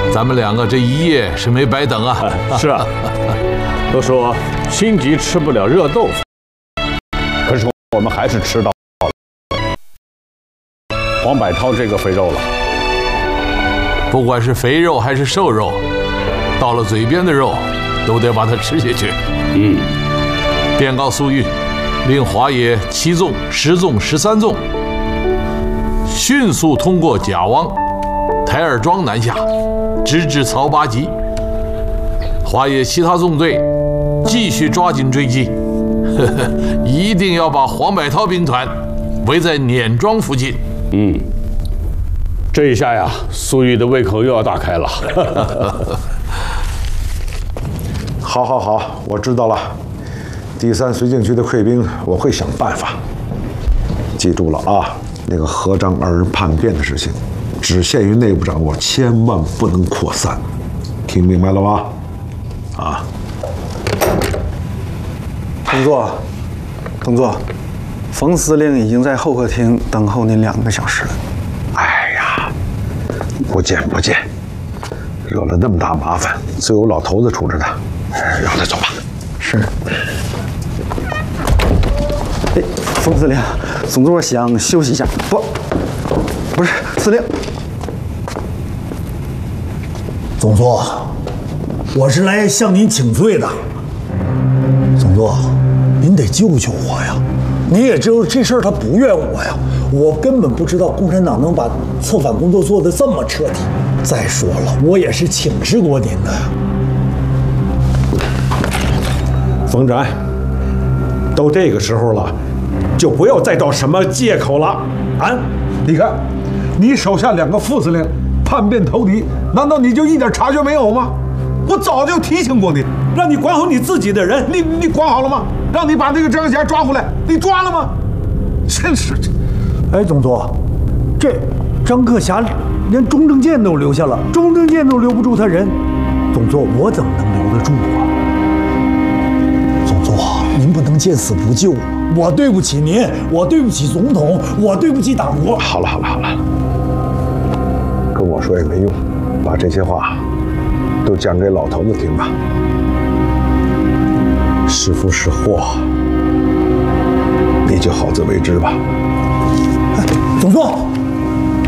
咱们两个这一夜是没白等啊！ 是啊，都说心急吃不了热豆腐，可是我们还是吃到黄百韬这个肥肉了。 不管是肥肉还是瘦肉，到了嘴边的肉，都得把它吃下去。便告粟裕，令华野7纵、10纵、13纵，迅速通过贾汪、台儿庄南下，直至曹八集。华野其他纵队继续抓紧追击，一定要把黄百韬兵团围在碾庄附近。 这一下呀，粟裕的胃口又要大开了。 好，我知道了。第3绥靖区的溃兵，我会想办法。记住了啊，那个合张二人叛变的事情，只限于内部掌握，千万不能扩散。听明白了吧？啊。 董座，冯司令已经在候客厅等候您2个小时了。 哎呀，不见，惹了那么大麻烦，自有老头子处置的。让他走吧。 是。哎，冯司令，总座想休息一下。不是，司令。 总座，我是来向您请罪的。总座，您得救救我呀！你也知道这事儿他不怨我呀，我根本不知道共产党能把策反工作做得这么彻底。再说了，我也是请示过您的呀。 冯展，都这个时候了，就不要再找什么借口了。 你看，你手下2个副司令叛变投敌，难道你就一点察觉没有吗？我早就提醒过你，让你管好你自己的人，你管好了吗？让你把那个张霞抓回来，你抓了吗？真是的。 哎，总座，这张克侠连钟正健都留下了，钟正健都留不住他人，总座我怎么能留得住啊？总座，您不能见死不救，我对不起您，我对不起总统，我对不起党国。 好了，跟我说也没用，把这些话都讲给老头子听吧。是福是祸，你就好自为之吧。 总座。